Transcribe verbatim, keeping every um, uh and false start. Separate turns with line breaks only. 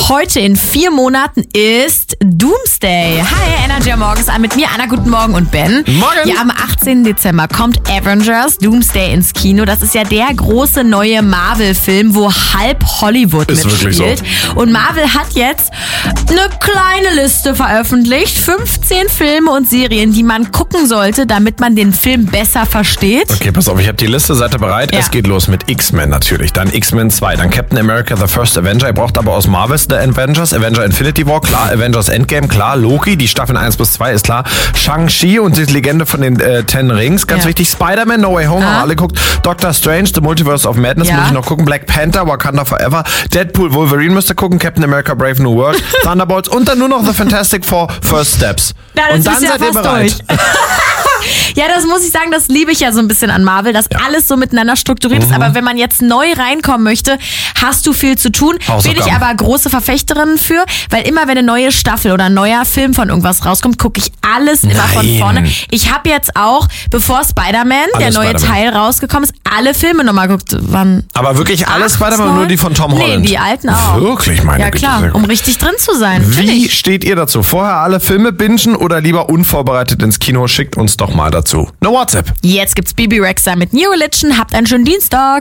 heute in vier Monaten ist Doomsday. Hi, Energy morgens an mit mir, Anna, guten Morgen und Ben.
Morgen.
Ja, am achtzehnten Dezember kommt Avengers Doomsday ins Kino. Das ist ja der große neue Marvel-Film, wo halb Hollywood
Ist
mitspielt.
wirklich so.
Und Marvel hat jetzt eine kleine Liste veröffentlicht. fünfzehn Filme und Serien, die man gucken sollte, damit man den Film besser versteht.
Okay, pass auf, ich habe die Liste, seid ihr bereit?
Ja.
Es geht los mit X-Men natürlich, dann X-Men zwei, dann Captain America The First Avenger, ihr braucht aber aus Marvels The Avengers, Avenger Infinity War, klar, Avengers Endgame, klar, Loki, die Staffeln eins bis zwei ist klar, Shang-Chi und die Legende von den äh, Ten Rings, ganz
Ja.
wichtig, Spider-Man, No Way Home,
Ah.
haben alle geguckt, Doctor Strange, The Multiverse of Madness,
Ja.
muss ich noch gucken, Black Panther, Wakanda Forever, Deadpool, Wolverine müsst ihr gucken, Captain America Brave New World, Thunderbolts und dann nur noch The Fantastic Four First Steps.
Ja, das
und dann
ist ja
seid ihr
fast
bereit.
durch. Ja, das muss ich sagen, das liebe ich ja so ein bisschen an Marvel, dass alles so miteinander strukturiert ist. Aber wenn man jetzt neu reinkommen möchte, hast du viel zu tun. Bin ich
Hausaufgaben.
aber große Verfechterin für, weil immer wenn eine neue Staffel oder ein neuer Film von irgendwas rauskommt, gucke ich alles immer von
Nein.
vorne. Ich habe jetzt auch, bevor Spider-Man, der
Alle
neue
Spider-Man.
Teil rausgekommen ist, alle Filme nochmal geguckt. Wann?
Aber wirklich alles
Acht,
Spider-Man,
neun?
nur die von Tom Holland?
Nee, die alten auch.
Wirklich, meine
Ja
Güte,
klar,
sehr gut.
um richtig drin zu sein.
Wie
Natürlich.
steht ihr dazu? Vorher alle Filme bingen oder lieber unvorbereitet ins Kino? Schickt uns doch mal dazu. Eine WhatsApp.
Jetzt gibt's Bibi Rexha mit New Religion. Habt einen schönen Dienstag.